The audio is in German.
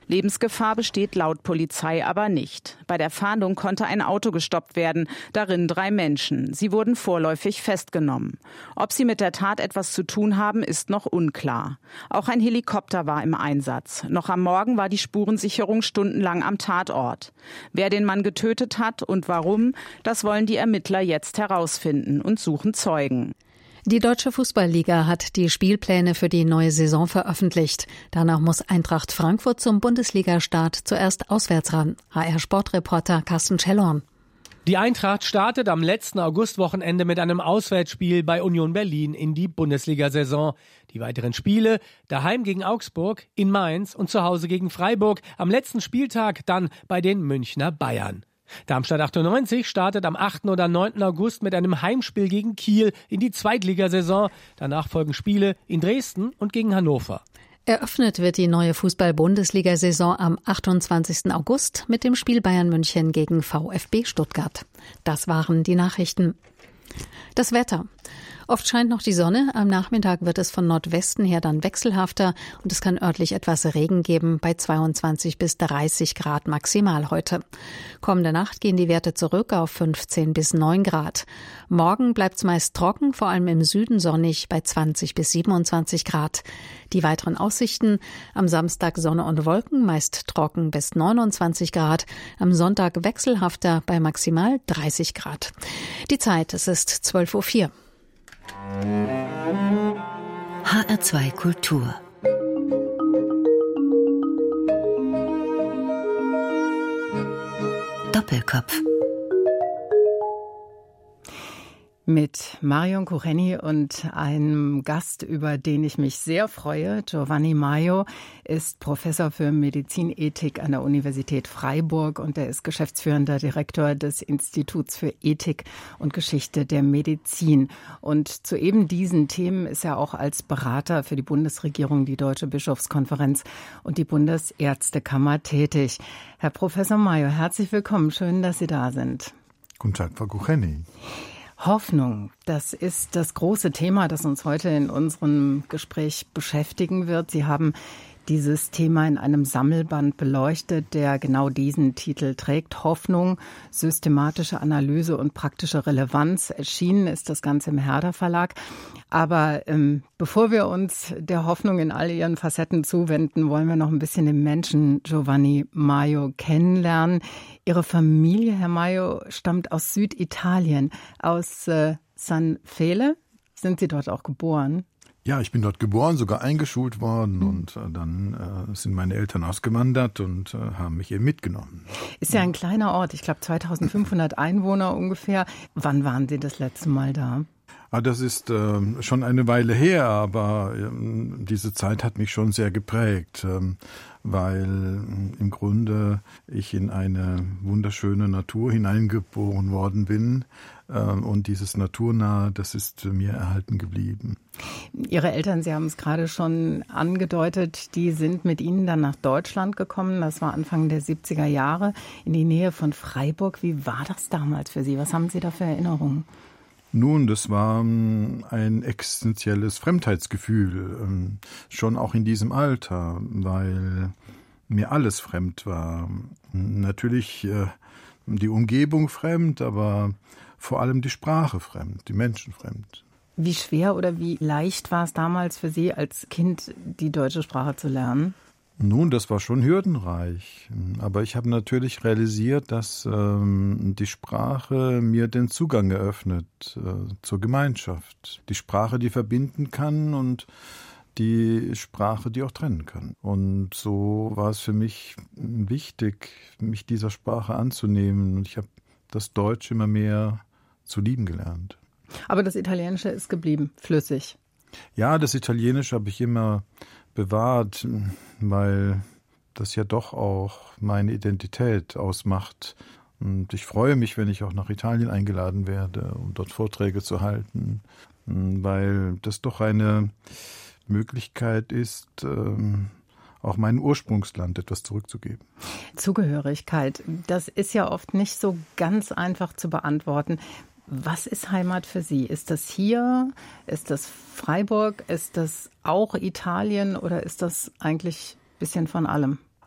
Lebensgefahr besteht laut Polizei aber nicht. Bei der Fahndung konnte ein Auto gestoppt werden, darin 3 Menschen. Sie wurden vorläufig festgenommen. Ob sie mit der Tat etwas zu tun haben, ist noch unklar. Auch ein Helikopter war im Einsatz. Noch am Morgen war die Spurensicherung stundenlang am Tatort. Wer den Mann getötet hat und warum, das wollen die Ermittler jetzt herausfinden und suchen Zeugen. Die Deutsche Fußballliga hat die Spielpläne für die neue Saison veröffentlicht. Danach muss Eintracht Frankfurt zum Bundesligastart zuerst auswärts ran. HR-Sportreporter Carsten Schellhorn. Die Eintracht startet am letzten Augustwochenende mit einem Auswärtsspiel bei Union Berlin in die Bundesliga-Saison. Die weiteren Spiele daheim gegen Augsburg, in Mainz und zu Hause gegen Freiburg. Am letzten Spieltag dann bei den Münchner Bayern. Darmstadt 98 startet am 8. oder 9. August mit einem Heimspiel gegen Kiel in die Zweitligasaison. Danach folgen Spiele in Dresden und gegen Hannover. Eröffnet wird die neue Fußball-Bundesliga-Saison am 28. August mit dem Spiel Bayern München gegen VfB Stuttgart. Das waren die Nachrichten. Das Wetter. Oft scheint noch die Sonne, am Nachmittag wird es von Nordwesten her dann wechselhafter und es kann örtlich etwas Regen geben bei 22 bis 30 Grad maximal heute. Kommende Nacht gehen die Werte zurück auf 15 bis 9 Grad. Morgen bleibt es meist trocken, vor allem im Süden sonnig bei 20 bis 27 Grad. Die weiteren Aussichten: am Samstag Sonne und Wolken, meist trocken bis 29 Grad. Am Sonntag wechselhafter bei maximal 30 Grad. Die Zeit, es ist 12:04 Uhr. HR2 Kultur. Doppelkopf. Mit Marion Kucheni und einem Gast, über den ich mich sehr freue. Giovanni Maio ist Professor für Medizinethik an der Universität Freiburg und er ist geschäftsführender Direktor des Instituts für Ethik und Geschichte der Medizin. Und zu eben diesen Themen ist er auch als Berater für die Bundesregierung, die Deutsche Bischofskonferenz und die Bundesärztekammer tätig. Herr Professor Maio, herzlich willkommen. Schön, dass Sie da sind. Guten Tag, Frau Kucheni. Hoffnung, das ist das große Thema, das uns heute in unserem Gespräch beschäftigen wird. Sie haben dieses Thema in einem Sammelband beleuchtet, der genau diesen Titel trägt. Hoffnung, systematische Analyse und praktische Relevanz. Erschienen ist das Ganze im Herder Verlag. Aber bevor wir uns der Hoffnung in all ihren Facetten zuwenden, wollen wir noch ein bisschen den Menschen Giovanni Maio kennenlernen. Ihre Familie, Herr Maio, stammt aus Süditalien, aus San Fele. Sind Sie dort auch geboren? Ja, ich bin dort geboren, sogar eingeschult worden und dann sind meine Eltern ausgewandert und haben mich eben mitgenommen. Ist ja ein kleiner Ort, ich glaube 2500 Einwohner ungefähr. Wann waren Sie das letzte Mal da? Das ist schon eine Weile her, aber diese Zeit hat mich schon sehr geprägt, weil im Grunde ich in eine wunderschöne Natur hineingeboren worden bin und dieses Naturnahe, das ist mir erhalten geblieben. Ihre Eltern, Sie haben es gerade schon angedeutet, die sind mit Ihnen dann nach Deutschland gekommen. Das war Anfang der 70er Jahre in die Nähe von Freiburg. Wie war das damals für Sie? Was haben Sie da für Erinnerungen? Nun, das war ein existenzielles Fremdheitsgefühl, schon auch in diesem Alter, weil mir alles fremd war. Natürlich die Umgebung fremd, aber vor allem die Sprache fremd, die Menschen fremd. Wie schwer oder wie leicht war es damals für Sie als Kind, die deutsche Sprache zu lernen? Nun, das war schon hürdenreich, aber ich habe natürlich realisiert, dass die Sprache mir den Zugang eröffnet zur Gemeinschaft. Die Sprache, die verbinden kann und die Sprache, die auch trennen kann. Und so war es für mich wichtig, mich dieser Sprache anzunehmen. Und ich habe das Deutsche immer mehr zu lieben gelernt. Aber das Italienische ist geblieben, flüssig. Ja, das Italienische habe ich immer bewahrt, weil das ja doch auch meine Identität ausmacht. Und ich freue mich, wenn ich auch nach Italien eingeladen werde, um dort Vorträge zu halten, weil das doch eine Möglichkeit ist, auch meinem Ursprungsland etwas zurückzugeben. Zugehörigkeit, das ist ja oft nicht so ganz einfach zu beantworten. Was ist Heimat für Sie? Ist das hier? Ist das Freiburg? Ist das auch Italien? Oder ist das eigentlich ein bisschen von allem?